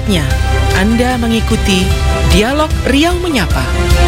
Saatnya Anda mengikuti Dialog Riau Menyapa.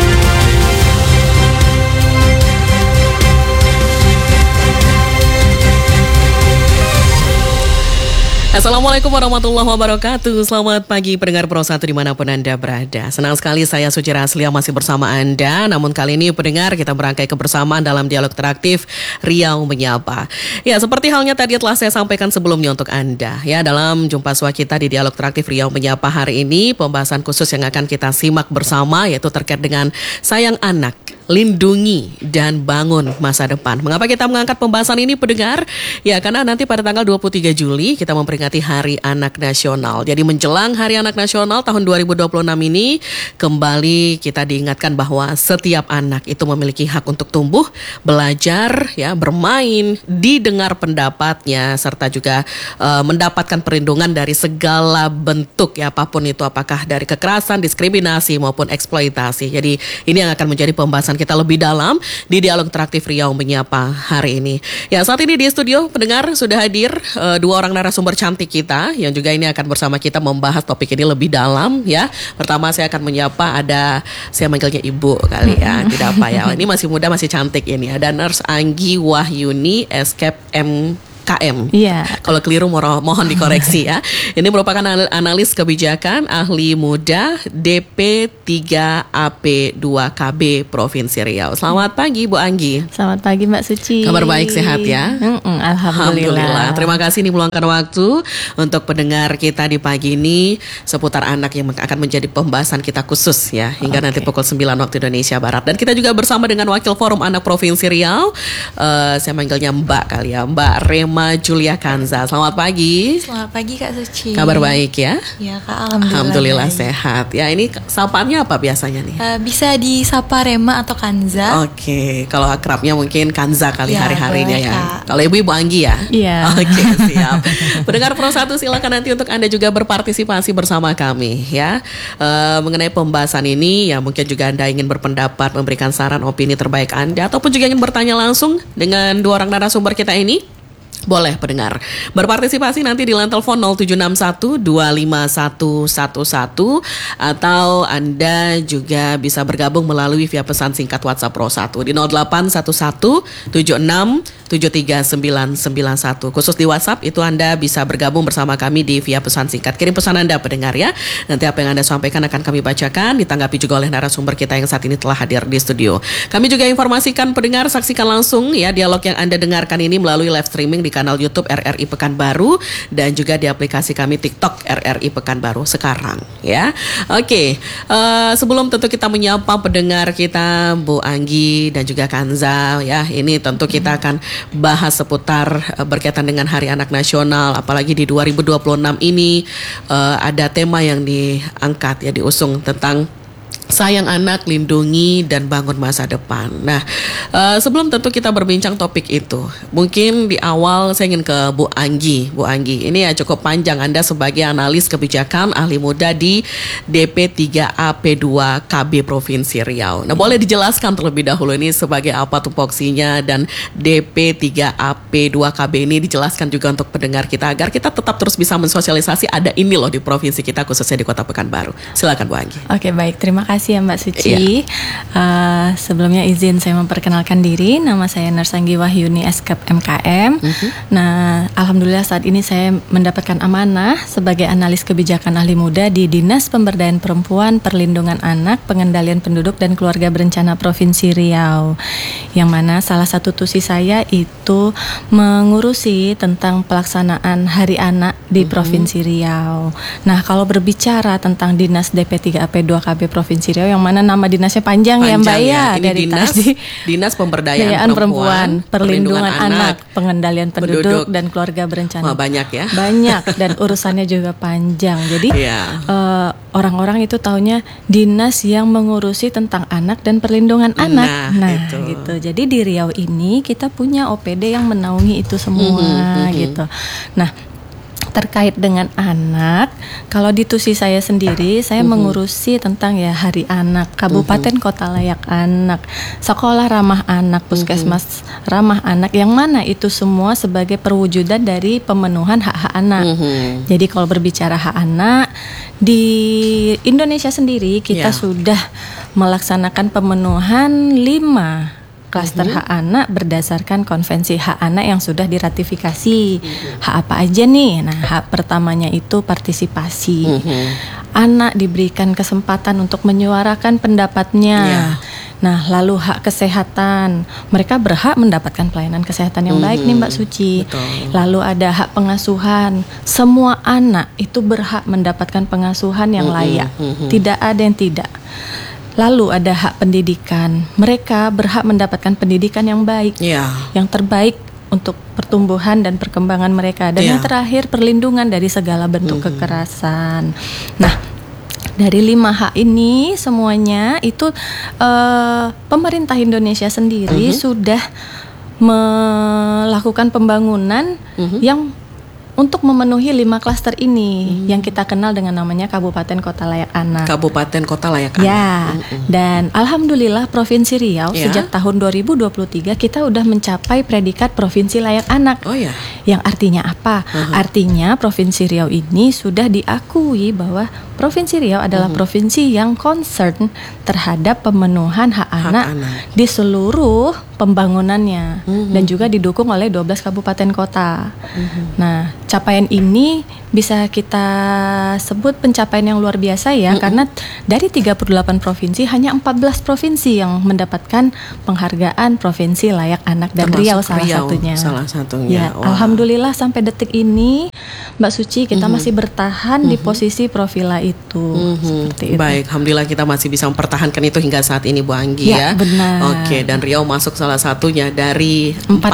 Assalamualaikum warahmatullahi wabarakatuh. Selamat pagi pendengar Pro 1 dimanapun Anda berada. Senang sekali saya Suci Raslia masih bersama Anda. Namun kali ini pendengar kita berangkai kebersamaan dalam dialog interaktif Riau Menyapa. Ya, seperti halnya tadi telah saya sampaikan sebelumnya untuk Anda. Ya, dalam jumpa sua kita di dialog interaktif Riau Menyapa hari ini, pembahasan khusus yang akan kita simak bersama yaitu terkait dengan sayang anak, lindungi dan bangun masa depan. Mengapa kita mengangkat pembahasan ini pendengar? Ya, karena nanti pada tanggal 23 Juli kita memperingati Hari Anak Nasional. Jadi menjelang Hari Anak Nasional tahun 2026 ini, kembali kita diingatkan bahwa setiap anak itu memiliki hak untuk tumbuh, belajar, ya, bermain, didengar pendapatnya, serta juga mendapatkan perlindungan dari segala bentuk, ya, apapun itu, apakah dari kekerasan, diskriminasi maupun eksploitasi. Jadi ini yang akan menjadi pembahasan kita lebih dalam di dialog interaktif Riau Menyapa hari ini. Ya, saat ini di studio pendengar sudah hadir dua orang narasumber cantik kita yang juga ini akan bersama kita membahas topik ini lebih dalam, ya. Pertama saya akan menyapa, saya manggilnya Ibu kali ya, tidak apa ya. Ini masih muda, masih cantik ini. Ada Nurse Anggi Wahyuni Escape KM. Iya. Kalau keliru mohon dikoreksi ya. Ini merupakan analis kebijakan, ahli muda DP3AP2KB Provinsi Riau. Selamat pagi Bu Anggi. Selamat pagi Mbak Suci. Kabar baik, sehat ya? Alhamdulillah. Terima kasih nih meluangkan waktu untuk pendengar kita di pagi ini seputar anak yang akan menjadi pembahasan kita khusus ya hingga nanti pukul 9 waktu Indonesia Barat. Dan kita juga bersama dengan Wakil Forum Anak Provinsi Riau. Saya manggilnya Mbak kali ya, Mbak Rema Julia Kanza. Selamat pagi. Selamat pagi Kak Suci. Kabar baik ya? Ya Kak, Alhamdulillah sehat. Ya, ini sapaannya apa biasanya nih? Bisa disapa Rema atau Kanza. Oke, kalau akrabnya mungkin Kanza kali ya, hari-harinya ya. Kak. Kalau Ibu Anggi ya? Iya. Oke, siap. Pendengar Pro 1 silakan nanti untuk Anda juga berpartisipasi bersama kami ya. Mengenai pembahasan ini ya, mungkin juga Anda ingin berpendapat, memberikan saran, opini terbaik Anda, ataupun juga ingin bertanya langsung dengan dua orang narasumber kita ini. Boleh pendengar berpartisipasi nanti di line telepon 0761-25111 atau Anda juga bisa bergabung melalui via pesan singkat WhatsApp Pro 1 di 0811-7673-991. Khusus di WhatsApp itu Anda bisa bergabung bersama kami di via pesan singkat. Kirim pesan Anda pendengar ya. Nanti apa yang Anda sampaikan akan kami bacakan, ditanggapi juga oleh narasumber kita yang saat ini telah hadir di studio. Kami juga informasikan pendengar saksikan langsung ya dialog yang Anda dengarkan ini melalui live streaming di kanal YouTube RRI Pekanbaru dan juga di aplikasi kami TikTok RRI Pekanbaru sekarang ya. Oke, sebelum tentu kita menyapa pendengar kita Bu Anggi dan juga Kanza ya, ini tentu kita akan bahas seputar berkaitan dengan Hari Anak Nasional, apalagi di 2026 ini ada tema yang diangkat ya, diusung tentang sayang anak, lindungi dan bangun masa depan. Nah, sebelum tentu kita berbincang topik itu, mungkin di awal saya ingin ke Bu Anggi. Bu Anggi, ini ya cukup panjang Anda sebagai analis kebijakan, ahli muda di DP3AP2KB Provinsi Riau. Nah, boleh dijelaskan terlebih dahulu ini sebagai apa tupoksinya, dan DP3AP2KB ini dijelaskan juga untuk pendengar kita agar kita tetap terus bisa mensosialisasi ada ini loh di provinsi kita, khususnya di Kota Pekanbaru. Silakan Bu Anggi. Oke, baik, terima kasih ya Mbak Suci. Sebelumnya izin saya memperkenalkan diri. Nama saya Nurse Anggi Wahyuni Escape MKM. Nah, alhamdulillah saat ini saya mendapatkan amanah sebagai analis kebijakan ahli muda di Dinas Pemberdayaan Perempuan, Perlindungan Anak, Pengendalian Penduduk dan Keluarga Berencana Provinsi Riau. Yang mana salah satu tusi saya itu mengurusi tentang pelaksanaan Hari Anak di Provinsi Riau. Nah, kalau berbicara tentang Dinas DP3AP2KB Provinsi Riau, yang mana nama dinasnya panjang ya Mbak ya. Ini dari Dinas Pemberdayaan Perempuan, Perlindungan Anak, Pengendalian Penduduk dan Keluarga Berencana. Wah, banyak ya. Banyak dan urusannya juga panjang. Jadi orang-orang itu taunya dinas yang mengurusi tentang anak dan perlindungan anak. Nah, gitu. Jadi di Riau ini kita punya OPD yang menaungi itu semua gitu. Nah, terkait dengan anak, kalau di tusi saya sendiri, saya mengurusi tentang ya Hari Anak, Kabupaten Kota Layak Anak, Sekolah Ramah Anak, Puskesmas Ramah Anak, yang mana itu semua sebagai perwujudan dari pemenuhan hak-hak anak. Jadi kalau berbicara hak anak, Di Indonesia sendiri kita sudah melaksanakan pemenuhan 5 klaster hak anak berdasarkan konvensi hak anak yang sudah diratifikasi. Hak apa aja nih? Nah, hak pertamanya itu partisipasi. Anak diberikan kesempatan untuk menyuarakan pendapatnya. Nah, lalu hak kesehatan. Mereka berhak mendapatkan pelayanan kesehatan yang baik nih Mbak Suci. Betul. Lalu ada hak pengasuhan. Semua anak itu berhak mendapatkan pengasuhan yang layak. Tidak ada yang tidak. Lalu ada hak pendidikan. Mereka berhak mendapatkan pendidikan yang baik, yang terbaik untuk pertumbuhan dan perkembangan mereka. Dan yang terakhir perlindungan dari segala bentuk kekerasan. Nah, dari 5 hak ini semuanya itu pemerintah Indonesia sendiri sudah melakukan pembangunan yang untuk memenuhi 5 klaster ini yang kita kenal dengan namanya Kabupaten Kota Layak Anak. Kabupaten Kota Layak Anak. Dan alhamdulillah Provinsi Riau sejak tahun 2023 kita udah mencapai predikat Provinsi Layak Anak. Yang artinya apa? Artinya Provinsi Riau ini sudah diakui bahwa Provinsi Riau adalah provinsi yang concern terhadap pemenuhan hak anak di seluruh pembangunannya dan juga didukung oleh 12 kabupaten kota. Nah, capaian ini bisa kita sebut pencapaian yang luar biasa ya, karena dari 38 provinsi hanya 14 provinsi yang mendapatkan penghargaan Provinsi Layak Anak, dan Riau salah satunya. Ya, alhamdulillah sampai detik ini Mbak Suci kita masih bertahan di posisi Profila itu. Seperti itu. Baik, alhamdulillah kita masih bisa mempertahankan itu hingga saat ini Bu Anggi ya. Benar. Oke, dan Riau masuk salah satunya dari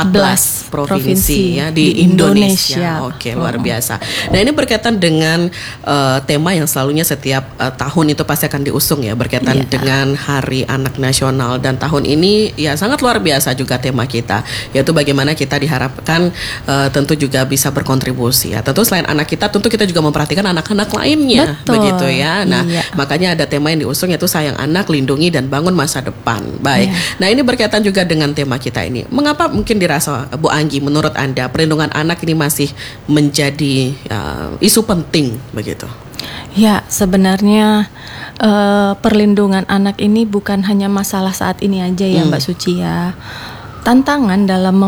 14 provinsi ya di Indonesia. Oke, luar biasa. Nah, ini berkaitan dengan tema yang selalunya setiap tahun itu pasti akan diusung ya, berkaitan dengan Hari Anak Nasional, dan tahun ini ya sangat luar biasa juga tema kita, yaitu bagaimana kita diharapkan tentu juga bisa berkontribusi ya. Tentu selain anak kita, tentu kita juga memperhatikan anak-anak lainnya. Betul. Begitu ya. Nah, makanya ada tema yang diusung yaitu Sayang Anak, Lindungi dan Bangun Masa Depan. Baik. Nah, ini berkaitan juga dengan tema kita ini. Mengapa mungkin dirasa Bu Anggi, menurut Anda perlindungan anak ini masih menjadi isu penting begitu? Ya, sebenarnya perlindungan anak ini bukan hanya masalah saat ini aja ya Mbak Suci ya. Tantangan dalam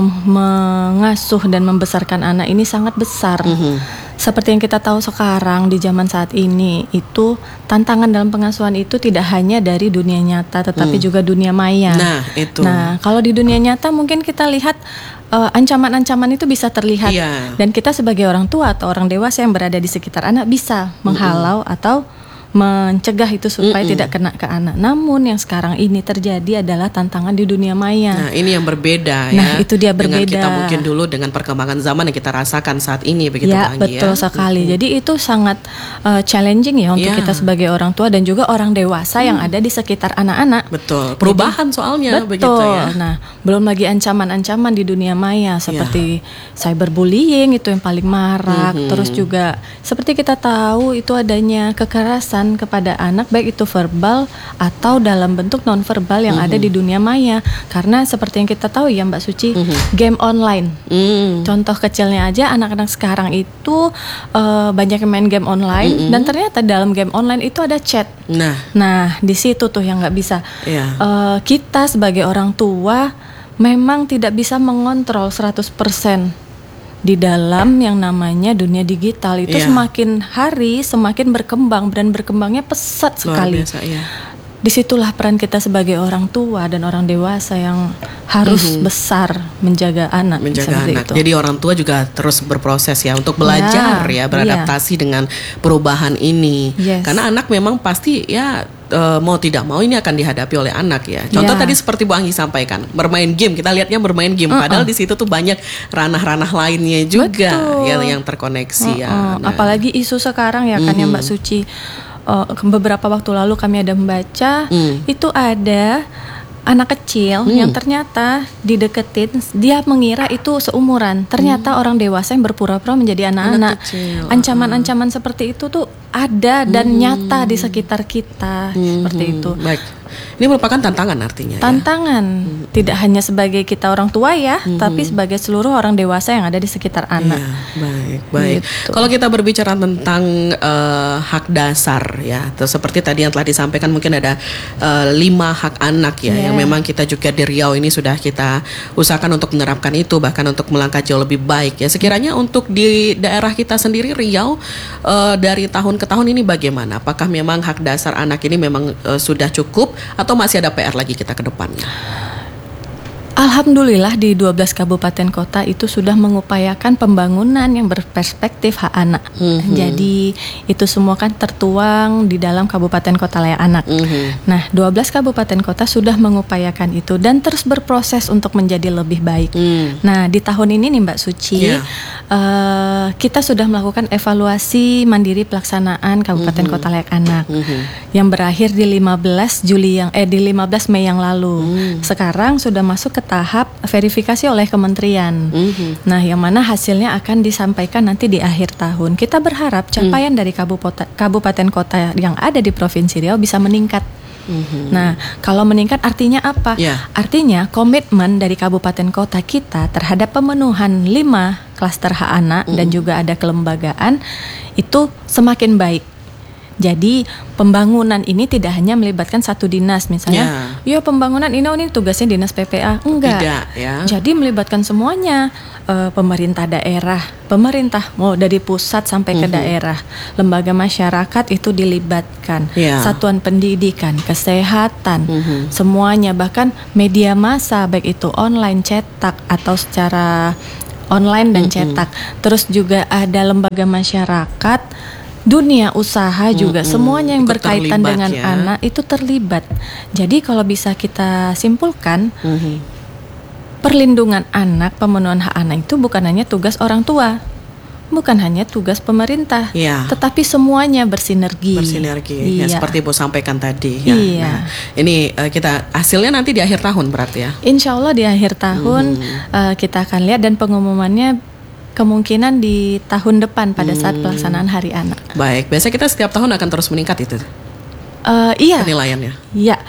mengasuh dan membesarkan anak ini sangat besar. Seperti yang kita tahu sekarang di zaman saat ini, itu tantangan dalam pengasuhan itu tidak hanya dari dunia nyata tetapi juga dunia maya. Nah, itu. Nah, kalau di dunia nyata mungkin kita lihat ancaman-ancaman itu bisa terlihat, dan kita sebagai orang tua atau orang dewasa yang berada di sekitar anak bisa menghalau atau mencegah itu supaya tidak kena ke anak. Namun yang sekarang ini terjadi adalah tantangan di dunia maya. Nah, ini yang berbeda Nah, itu dia berbeda. Dengan kita mungkin dulu dengan perkembangan zaman yang kita rasakan saat ini begitu ya, Bang Anggi. Betul sekali. Jadi itu sangat challenging ya untuk kita sebagai orang tua dan juga orang dewasa yang ada di sekitar anak-anak. Betul. Perubahan soalnya begitu ya. Nah, belum lagi ancaman-ancaman di dunia maya seperti cyberbullying itu yang paling marak. Terus juga seperti kita tahu itu adanya kekerasan kepada anak, baik itu verbal atau dalam bentuk non-verbal yang ada di dunia maya. Karena seperti yang kita tahu ya Mbak Suci, game online. Contoh kecilnya aja, anak-anak sekarang itu banyak yang main game online, dan ternyata dalam game online itu ada chat. Nah, di situ tuh yang nggak bisa. Kita sebagai orang tua memang tidak bisa mengontrol 100% di dalam yang namanya dunia digital itu. Semakin hari semakin berkembang, dan berkembangnya pesat sekali. Luar biasa, Disitulah peran kita sebagai orang tua dan orang dewasa yang harus besar menjaga anak. Itu. Jadi orang tua juga terus berproses ya untuk belajar beradaptasi dengan perubahan ini. Karena anak memang pasti mau tidak mau ini akan dihadapi oleh anak ya. Contoh tadi seperti Bu Anggi sampaikan, bermain game, kita lihatnya bermain game, padahal di situ tuh banyak ranah-ranah lainnya juga yang terkoneksi ya. Nah, apalagi isu sekarang ya kan ya Mbak Suci. Beberapa waktu lalu kami ada membaca itu ada anak kecil yang ternyata dideketin, dia mengira itu seumuran, ternyata orang dewasa yang berpura-pura menjadi anak-anak. Ancaman-ancaman seperti itu tuh ada dan nyata di sekitar kita. Seperti itu. Ini merupakan tantangan artinya. Tantangan tidak hanya sebagai kita orang tua ya, tapi sebagai seluruh orang dewasa yang ada di sekitar anak. Baik. Gitu. Kalau kita berbicara tentang hak dasar ya, seperti tadi yang telah disampaikan mungkin ada 5 hak anak ya, yang memang kita juga di Riau ini sudah kita usahakan untuk menerapkan itu, bahkan untuk melangkah jauh lebih baik ya. Sekiranya untuk di daerah kita sendiri Riau dari tahun ke tahun ini bagaimana? Apakah memang hak dasar anak ini memang sudah cukup atau masih ada PR lagi kita ke depannya? Alhamdulillah di 12 kabupaten kota itu sudah mengupayakan pembangunan yang berperspektif hak anak. Jadi itu semua kan tertuang di dalam kabupaten kota layak anak. Nah, 12 kabupaten kota sudah mengupayakan itu dan terus berproses untuk menjadi lebih baik. Nah, di tahun ini nih Mbak Suci, kita sudah melakukan evaluasi mandiri pelaksanaan kabupaten kota layak anak yang berakhir di 15 Mei yang lalu. Sekarang sudah masuk ke tahap verifikasi oleh kementerian. Nah, yang mana hasilnya akan disampaikan nanti di akhir tahun. Kita berharap capaian dari kabupaten kota yang ada di Provinsi Riau bisa meningkat. Nah, kalau meningkat artinya apa? Artinya komitmen dari kabupaten kota kita terhadap pemenuhan 5 klaster hak anak dan juga ada kelembagaan itu semakin baik. Jadi pembangunan ini tidak hanya melibatkan satu dinas, misalnya, pembangunan ini tugasnya dinas PPA, enggak. Tidak, ya. Jadi melibatkan semuanya, pemerintah daerah, pemerintah mau dari pusat sampai ke daerah, lembaga masyarakat itu dilibatkan, satuan pendidikan, kesehatan, semuanya, bahkan media massa baik itu online, cetak atau secara online dan cetak. Terus juga ada lembaga masyarakat, dunia usaha juga, semuanya yang berkaitan dengan anak itu terlibat. Jadi kalau bisa kita simpulkan, perlindungan anak, pemenuhan hak anak itu bukan hanya tugas orang tua, bukan hanya tugas pemerintah, tetapi semuanya bersinergi. Ya, seperti Ibu sampaikan tadi. Nah, ini kita hasilnya nanti di akhir tahun berarti ya? Insya Allah di akhir tahun kita akan lihat dan pengumumannya kemungkinan di tahun depan pada saat pelaksanaan Hari Anak. Baik, biasa kita setiap tahun akan terus meningkat itu. Penilaiannya. Iya,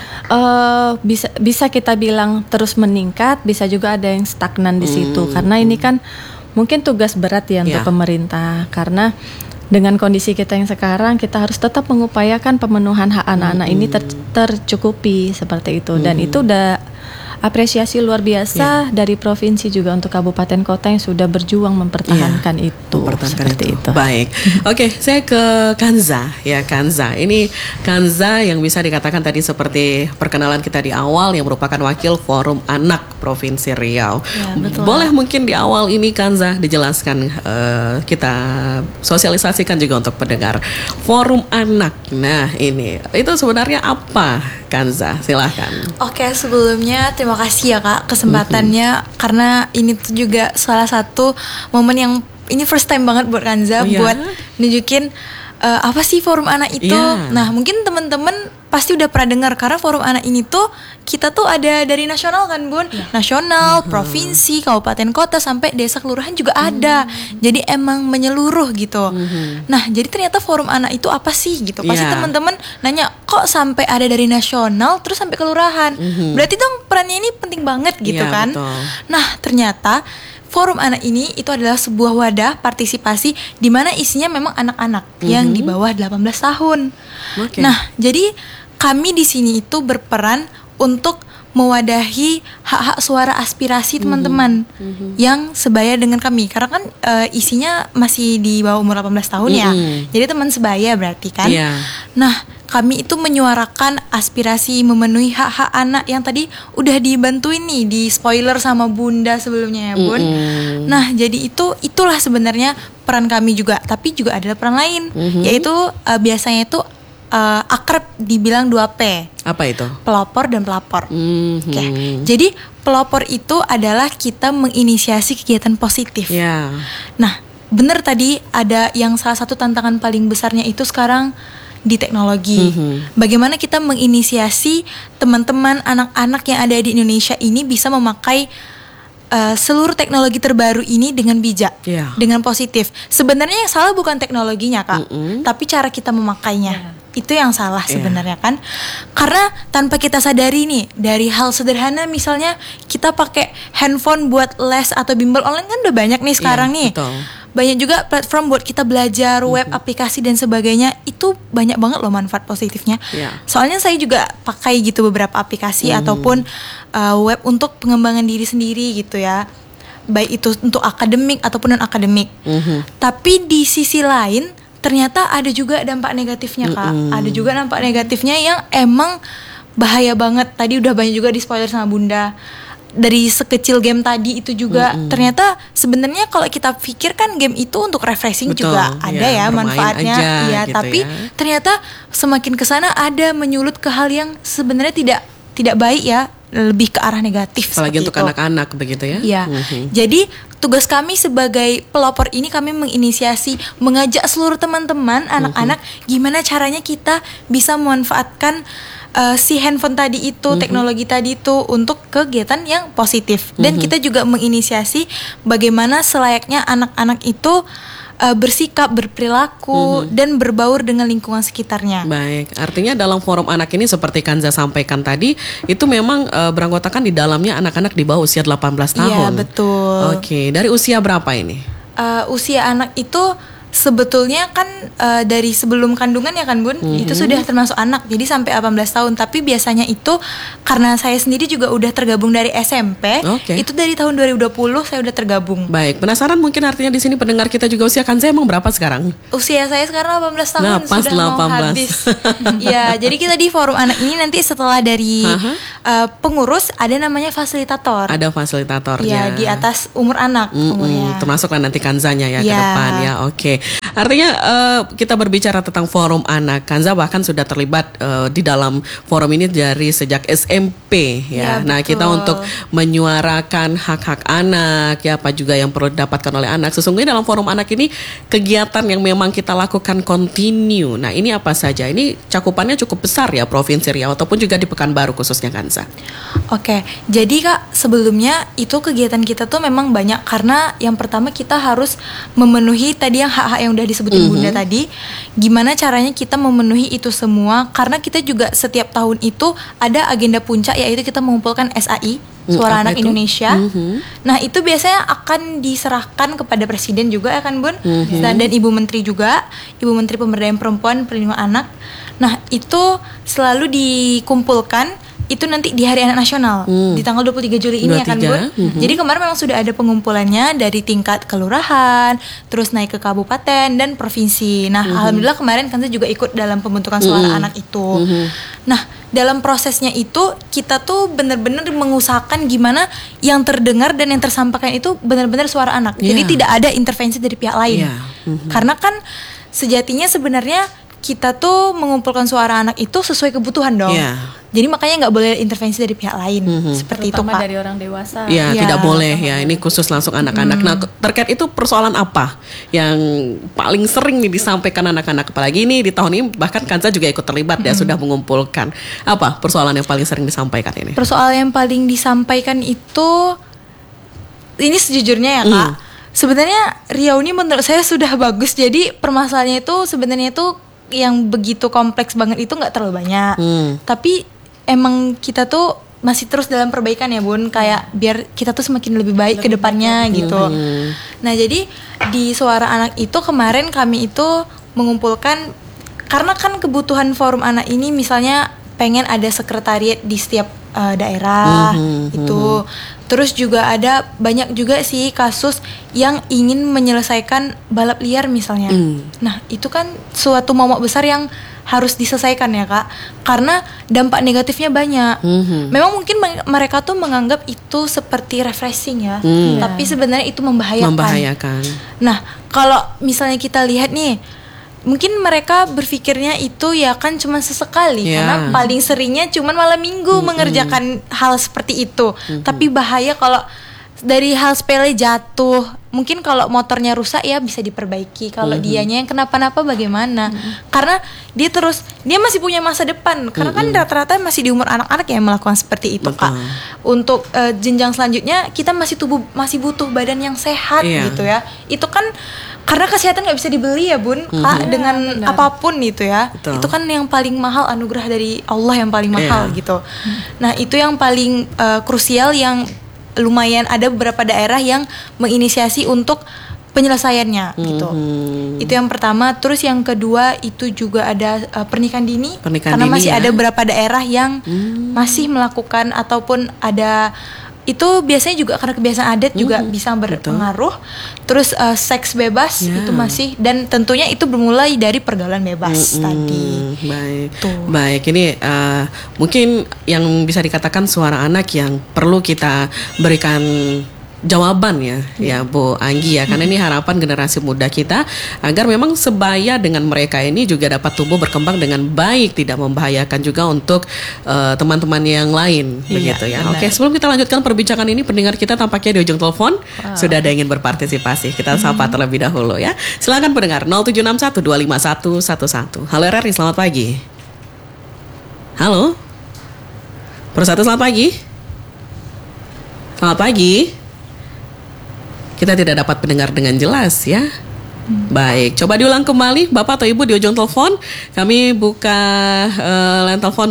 bisa kita bilang terus meningkat, bisa juga ada yang stagnan di situ. Karena ini kan mungkin tugas berat ya untuk pemerintah. Karena dengan kondisi kita yang sekarang, kita harus tetap mengupayakan pemenuhan hak anak-anak ini tercukupi seperti itu. Dan itu udah apresiasi luar biasa dari provinsi juga untuk kabupaten kota yang sudah berjuang mempertahankan itu. Seperti itu. Baik. Oke, saya ke Kanza ya. Kanza. Ini Kanza yang bisa dikatakan tadi seperti perkenalan kita di awal yang merupakan wakil Forum Anak Provinsi Riau. Betul. Boleh mungkin di awal ini Kanza dijelaskan, kita sosialisasikan juga untuk pendengar Forum Anak. Nah, ini itu sebenarnya apa, Kanza? Silahkan. Oke, sebelumnya terima kasih ya Kak kesempatannya, karena ini tuh juga salah satu momen yang ini first time banget buat Kanza buat nunjukin apa sih Forum Anak itu. Nah, mungkin teman-teman pasti udah pernah dengar, karena Forum Anak ini tuh kita tuh ada dari nasional kan Bun, nasional, provinsi, kabupaten kota sampai desa kelurahan juga ada. Jadi emang menyeluruh gitu. Nah, jadi ternyata Forum Anak itu apa sih gitu. Pasti teman-teman nanya, kok sampai ada dari nasional terus sampai kelurahan. Berarti dong perannya ini penting banget gitu kan. Betul. Nah, ternyata Forum Anak ini itu adalah sebuah wadah partisipasi di mana isinya memang anak-anak yang di bawah 18 tahun. Nah, jadi kami di sini itu berperan untuk mewadahi hak-hak suara aspirasi teman-teman yang sebaya dengan kami, karena kan isinya masih di bawah umur 18 tahun ya. Jadi teman sebaya berarti kan. Nah, kami itu menyuarakan aspirasi memenuhi hak-hak anak yang tadi udah dibantuin nih di spoiler sama Bunda sebelumnya ya Bun. Nah, jadi itulah sebenarnya peran kami juga, tapi juga ada peran lain, yaitu biasanya itu akrab dibilang 2P. Apa itu? Pelopor dan pelapor. Oke. Jadi pelopor itu adalah kita menginisiasi kegiatan positif. Nah, benar tadi ada yang salah satu tantangan paling besarnya itu sekarang di teknologi. Bagaimana kita menginisiasi teman-teman anak-anak yang ada di Indonesia ini bisa memakai seluruh teknologi terbaru ini dengan bijak, dengan positif. Sebenarnya yang salah bukan teknologinya Kak, tapi cara kita memakainya. itu yang salah sebenarnya kan. Karena tanpa kita sadari nih, dari hal sederhana misalnya kita pakai handphone buat les atau bimbel online kan udah banyak nih sekarang nih. Betul. Banyak juga platform buat kita belajar, web, aplikasi dan sebagainya. Itu banyak banget loh manfaat positifnya. Soalnya saya juga pakai gitu beberapa aplikasi ataupun web untuk pengembangan diri sendiri gitu ya. Baik itu untuk akademik ataupun non akademik. Tapi di sisi lain ternyata ada juga dampak negatifnya Kak. Ada juga dampak negatifnya yang emang bahaya banget. Tadi udah banyak juga di spoiler sama Bunda. Dari sekecil game tadi itu juga ternyata sebenarnya kalau kita pikirkan game itu untuk refreshing juga ada ya manfaatnya ya gitu tapi ternyata semakin kesana ada menyulut ke hal yang sebenarnya tidak baik ya, lebih ke arah negatif. Apalagi untuk anak-anak begitu ya. Iya. Jadi tugas kami sebagai pelopor ini kami menginisiasi, mengajak seluruh teman-teman anak-anak gimana caranya kita bisa memanfaatkan si handphone tadi itu, teknologi tadi itu untuk kegiatan yang positif. Dan kita juga menginisiasi bagaimana selayaknya anak-anak itu bersikap, berperilaku dan berbaur dengan lingkungan sekitarnya. Baik, artinya dalam forum anak ini seperti Kanza sampaikan tadi, itu memang beranggotakan di dalamnya anak-anak di bawah usia 18 tahun. Iya, betul. Oke, dari usia berapa ini? Usia anak itu sebetulnya kan dari sebelum kandungan ya kan Bun, itu sudah termasuk anak, jadi sampai 18 tahun. Tapi biasanya itu karena saya sendiri juga udah tergabung dari SMP, itu dari tahun 2020 saya udah tergabung. Baik, penasaran mungkin artinya di sini pendengar kita juga usia Kanza emang berapa sekarang? Usia saya sekarang 18 tahun, nah, pas sudah 18. Mau habis. Ya, jadi kita di forum anak ini nanti setelah dari pengurus ada namanya fasilitator. Ada fasilitatornya. Ya, di atas umur anak umurnya. Termasuklah nanti Kanzanya ya ke depan ya. Oke. Artinya kita berbicara tentang forum anak, Kanza bahkan sudah terlibat di dalam forum ini dari sejak SMP ya. Nah, kita untuk menyuarakan hak-hak anak ya, apa juga yang perlu didapatkan oleh anak. Sesungguhnya dalam forum anak ini kegiatan yang memang kita lakukan kontinu. Nah, ini apa saja? Ini cakupannya cukup besar ya, Provinsi Riau ataupun juga di Pekanbaru khususnya Kanza. Oke, jadi Kak, sebelumnya itu kegiatan kita tuh memang banyak karena yang pertama kita harus memenuhi tadi yang hak-hak yang udah disebutin Bunda tadi. Gimana caranya kita memenuhi itu semua, karena kita juga setiap tahun itu ada agenda puncak, yaitu kita mengumpulkan SAI, Suara Anak Indonesia. Nah, itu biasanya akan diserahkan kepada Presiden juga ya kan Bun, dan Ibu Menteri juga, Ibu Menteri Pemberdayaan Perempuan, Perlindungan Anak. Nah, itu selalu dikumpulkan itu nanti di Hari Anak Nasional di tanggal 23 Juli ini 23. Ya kan Bun. Jadi kemarin memang sudah ada pengumpulannya dari tingkat kelurahan, terus naik ke kabupaten dan provinsi. Nah, alhamdulillah kemarin Kanza juga ikut dalam pembentukan suara anak itu. Nah, dalam prosesnya itu kita tuh benar-benar mengusahakan gimana yang terdengar dan yang tersampaikan itu benar-benar suara anak. Jadi tidak ada intervensi dari pihak lain. Karena kan sejatinya sebenarnya kita tuh mengumpulkan suara anak itu sesuai kebutuhan dong. Jadi makanya nggak boleh intervensi dari pihak lain seperti terutama itu Pak. Dari orang dewasa. Ya, tidak boleh ya. Ini khusus langsung anak-anak. Nah, terkait itu persoalan apa yang paling sering nih disampaikan anak-anak? Apalagi ini di tahun ini bahkan Kanza juga ikut terlibat ya, sudah mengumpulkan. Apa persoalan yang paling sering disampaikan ini? Persoalan yang paling disampaikan itu, ini sejujurnya ya Kak. Sebenarnya Riau ini menurut saya sudah bagus. Jadi permasalahannya itu sebenarnya itu yang begitu kompleks banget itu nggak terlalu banyak. Tapi emang kita tuh masih terus dalam perbaikan ya Bun, kayak biar kita tuh semakin lebih baik ke depannya gitu. Nah, jadi di Suara Anak itu kemarin kami itu mengumpulkan, karena kan kebutuhan forum anak ini misalnya pengen ada sekretariat di setiap daerah itu. Terus juga ada banyak juga sih kasus yang ingin menyelesaikan balap liar misalnya. Nah, itu kan suatu momok besar yang harus diselesaikan ya Kak, karena dampak negatifnya banyak. Memang mungkin mereka tuh menganggap itu seperti refreshing ya, tapi sebenarnya itu membahayakan. Nah, kalau misalnya kita lihat nih, mungkin mereka berpikirnya itu ya kan cuma sesekali, karena paling seringnya cuma malam minggu mengerjakan hal seperti itu. Tapi bahaya kalau dari hal sepele jatuh, mungkin kalau motornya rusak ya bisa diperbaiki. Kalau dianya yang kenapa-napa bagaimana? Karena dia masih punya masa depan. Karena kan rata-rata masih di umur anak-anak yang melakukan seperti itu Kak. Untuk jenjang selanjutnya kita masih butuh badan yang sehat gitu ya. Itu kan karena kesehatan nggak bisa dibeli ya Bun, Kak, dengan apapun itu ya. Betul. Itu kan yang paling mahal, anugerah dari Allah yang paling mahal gitu. Nah itu yang paling krusial, yang lumayan ada beberapa daerah yang menginisiasi untuk penyelesaiannya gitu. Itu yang pertama. Terus yang kedua itu juga ada pernikahan dini, karena masih ada beberapa daerah yang masih melakukan ataupun ada. Itu biasanya juga karena kebiasaan adat juga bisa berpengaruh. Terus seks bebas itu masih, dan tentunya itu bermulai dari pergaulan bebas tadi. Baik, baik. Ini mungkin yang bisa dikatakan suara anak yang perlu kita berikan jawaban ya Bu Anggi ya, karena ini harapan generasi muda kita agar memang sebaya dengan mereka ini juga dapat tumbuh berkembang dengan baik, tidak membahayakan juga untuk teman-teman yang lain begitu ya. Oke, sebelum kita lanjutkan perbincangan ini, pendengar kita tampaknya di ujung telepon sudah ada yang ingin berpartisipasi. Kita sapa terlebih dahulu ya. Silakan pendengar 0761251111. Halo RRI, selamat pagi. Halo. Persatu, selamat pagi. Selamat pagi. Kita tidak dapat mendengar dengan jelas ya. Baik, coba diulang kembali Bapak atau Ibu di ujung telepon. Kami buka line telepon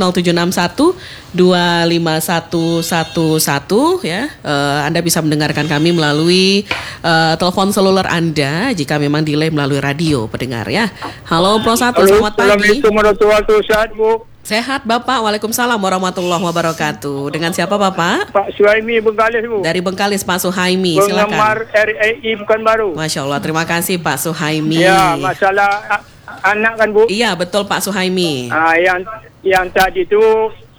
0761251111 ya. Anda bisa mendengarkan kami melalui telepon seluler Anda jika memang delay melalui radio pendengar ya. Halo Pro 1, selamat pagi. Assalamualaikum warahmatullahi wabarakatuh. Bu. Sehat Bapak, waalaikumsalam warahmatullahi wabarakatuh. Dengan siapa Bapak? Pak Suhaimi Bengkalis Bu. Dari Bengkalis Pak Suhaimi, silakan. Penggemar RAI Pekanbaru. Masya Allah, terima kasih Pak Suhaimi. Ya, masalah anak kan Bu? Iya betul Pak Suhaimi. Yang tadi tu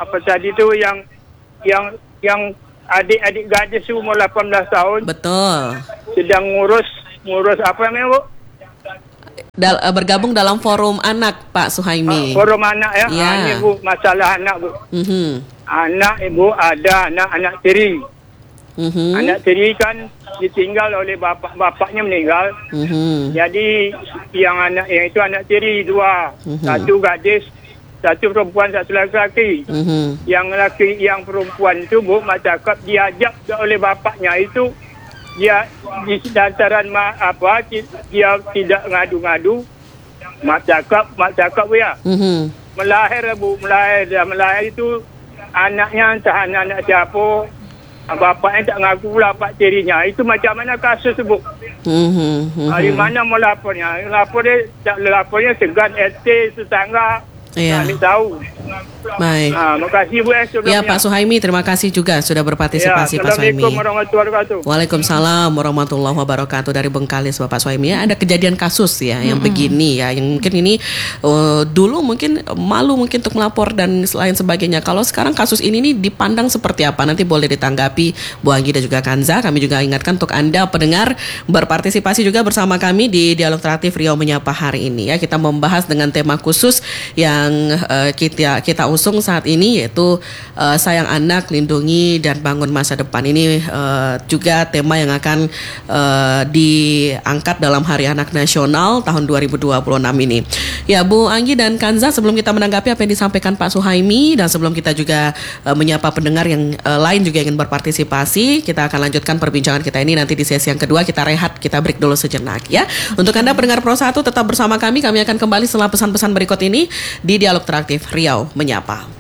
yang adik-adik gadis umur 18 tahun. Betul. Sedang ngurus apa namanya Bu? Bergabung dalam forum anak Pak Suhaimi. Forum anak ya. Ya. Ini Bu, masalah anak Bu. Anak Ibu ada anak tiri. Anak tiri kan ditinggal oleh bapaknya meninggal. Jadi yang itu anak tiri dua. Satu gadis, satu perempuan, satu lelaki. Yang perempuan itu Bu, masyarakat diajak oleh bapaknya itu, dia di dataran dia tidak ngadu-ngadu, mak cakap Bu ya. Melahir itu anaknya entah anak siapa, bapaknya tak ngaku pula pak tirinya. Itu macam mana kasus Bu? Di mana mau lapornya? Lapornya segan RT tetangga. Iya. Tahu. Baik. Makasih Bu. Ya Pak Suhaimi, terima kasih juga sudah berpartisipasi Pak Suhaimi. Assalamualaikum warahmatullahi wabarakatuh. Waalaikumsalam warahmatullahi wabarakatuh. Dari Bengkalis Bapak Suhaimi ya, ada kejadian kasus ya yang begini ya, yang mungkin ini dulu mungkin malu mungkin untuk melapor dan lain sebagainya. Kalau sekarang kasus ini nih dipandang seperti apa? Nanti boleh ditanggapi Bu Anggi dan juga Kanza. Kami juga ingatkan untuk Anda pendengar berpartisipasi juga bersama kami di Dialog Interaktif Riau Menyapa hari ini ya. Kita membahas dengan tema khusus yang kita usung saat ini, yaitu sayang anak, lindungi dan bangun masa depan. Ini juga tema yang akan diangkat dalam Hari Anak Nasional tahun 2026 ini. Ya Bu Anggi dan Kanza, sebelum kita menanggapi apa yang disampaikan Pak Suhaimi dan sebelum kita juga menyapa pendengar yang lain juga ingin berpartisipasi, kita akan lanjutkan perbincangan kita ini nanti di sesi yang kedua. Kita rehat, kita break dulu sejenak ya. Untuk Anda pendengar Pro 1 tetap bersama kami. Kami akan kembali setelah pesan-pesan berikut ini di Dialog Interaktif Riau Menyapa.